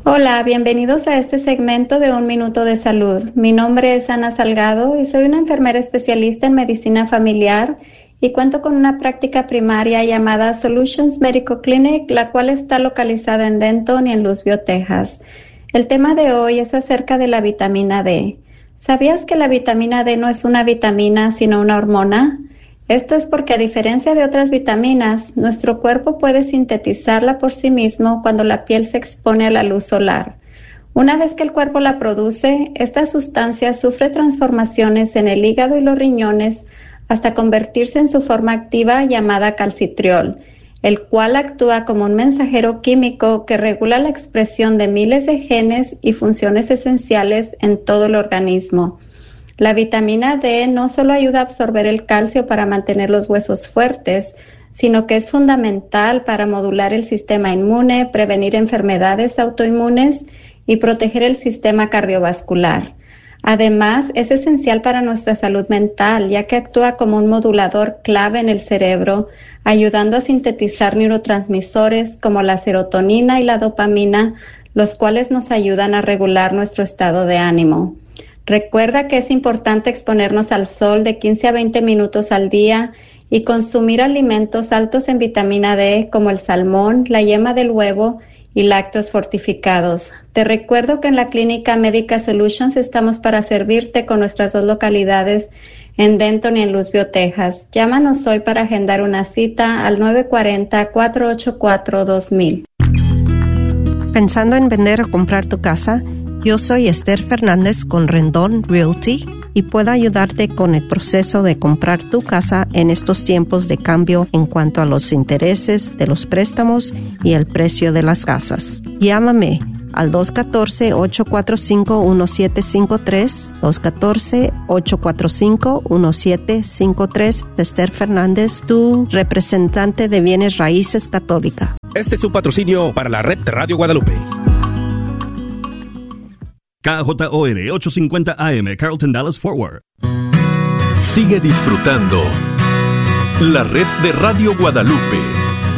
Hola, bienvenidos a este segmento de Un Minuto de Salud. Mi nombre es Ana Salgado y soy una enfermera especialista en medicina familiar y cuento con una práctica primaria llamada Solutions Medical Clinic, la cual está localizada en Denton y en Louisville, Texas. El tema de hoy es acerca de la vitamina D. ¿Sabías que la vitamina D no es una vitamina, sino una hormona? Esto es porque, a diferencia de otras vitaminas, nuestro cuerpo puede sintetizarla por sí mismo cuando la piel se expone a la luz solar. Una vez que el cuerpo la produce, esta sustancia sufre transformaciones en el hígado y los riñones hasta convertirse en su forma activa llamada calcitriol, el cual actúa como un mensajero químico que regula la expresión de miles de genes y funciones esenciales en todo el organismo. La vitamina D no solo ayuda a absorber el calcio para mantener los huesos fuertes, sino que es fundamental para modular el sistema inmune, prevenir enfermedades autoinmunes y proteger el sistema cardiovascular. Además, es esencial para nuestra salud mental, ya que actúa como un modulador clave en el cerebro, ayudando a sintetizar neurotransmisores como la serotonina y la dopamina, los cuales nos ayudan a regular nuestro estado de ánimo. Recuerda que es importante exponernos al sol de 15 a 20 minutos al día y consumir alimentos altos en vitamina D como el salmón, la yema del huevo y lácteos fortificados. Te recuerdo que en la Clínica Médica Solutions estamos para servirte con nuestras 2 localidades en Denton y en Louisville, Texas. Llámanos hoy para agendar una cita al 940-484-2000. ¿Pensando en vender o comprar tu casa? Yo soy Esther Fernández con Rendón Realty y puedo ayudarte con el proceso de comprar tu casa en estos tiempos de cambio en cuanto a los intereses de los préstamos y el precio de las casas. Llámame al 214-845-1753, 214-845-1753, Esther Fernández, tu representante de bienes raíces católica. Este es un patrocinio para la red de Radio Guadalupe. KJOR 850 AM, Carrollton, Dallas, Fort Worth. Sigue disfrutando la red de Radio Guadalupe.